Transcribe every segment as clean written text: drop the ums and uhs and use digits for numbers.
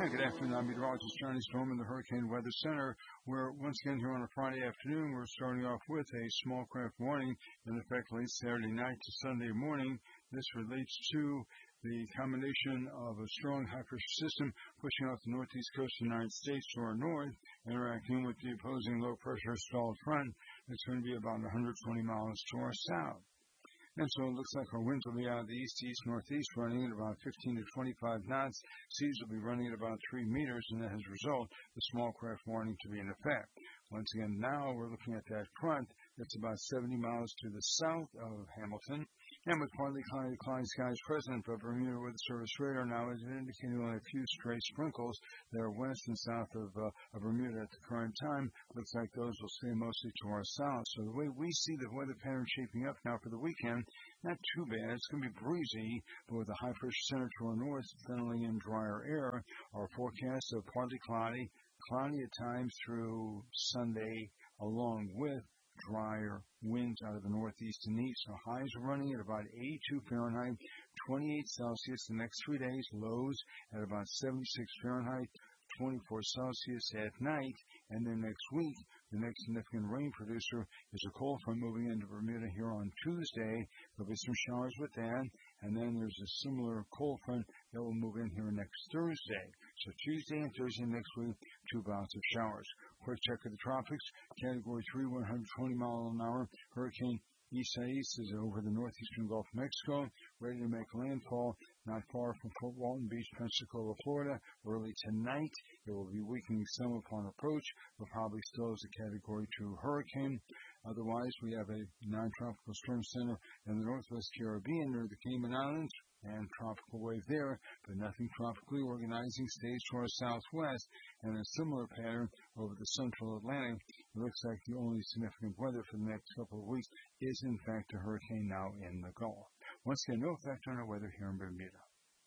Yeah, good afternoon. I'm meteorologist Johnny Storm in the Hurricane Weather Center, where once again here on a Friday afternoon, we're starting off with a small craft warning in effect late Saturday night to Sunday morning. This relates to the combination of a strong high-pressure system pushing off the northeast coast of the United States to our north, interacting with the opposing low-pressure stalled front. It's going to be about 120 miles to our south. And so it looks like our winds will be out of the east, northeast, running at about 15 to 25 knots. Seas will be running at about 3 meters, and that has resulted the small craft warning to be in effect. Once again, now we're looking at that front that's about 70 miles to the south of Hamilton. And with partly cloudy skies present, but Bermuda Weather Service radar now is indicating only a few stray sprinkles that are west and south of Bermuda at the current time. Looks like those will stay mostly to our south. So the way we see the weather pattern shaping up now for the weekend, not too bad. It's going to be breezy, but with a high pressure center to our north, funneling in drier air. Our forecast of partly cloudy at times through Sunday, along with drier winds out of the northeast and east. So highs are running at about 82 Fahrenheit, 28 Celsius the next 3 days. Lows at about 76 Fahrenheit, 24 Celsius at night. And then next week, the next significant rain producer is a cold front moving into Bermuda here on Tuesday. There'll be some showers with that. And then there's a similar cold front that will move in here next Thursday. So Tuesday and Thursday next week, 2 bouts of showers. Quick check of the tropics. Category 3, 120 mile an hour. Hurricane Isaias is over the northeastern Gulf of Mexico, ready to make landfall not far from Fort Walton Beach, Pensacola, Florida. Early tonight, it will be weakening some upon approach, but probably still as a Category 2 hurricane. Otherwise, we have a non-tropical storm center in the northwest Caribbean near the Cayman Islands, and tropical wave there, but nothing tropically organizing stays to our southwest, and a similar pattern over the central Atlantic. It looks like the only significant weather for the next couple of weeks is, in fact, a hurricane now in the Gulf. Once again, no effect on our weather here in Bermuda.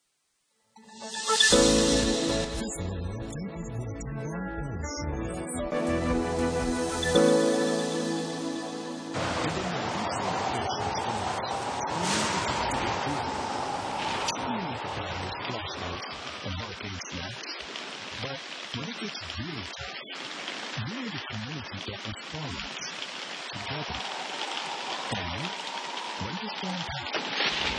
But when it gets really tough, you need a community that responds together. And when you stand back,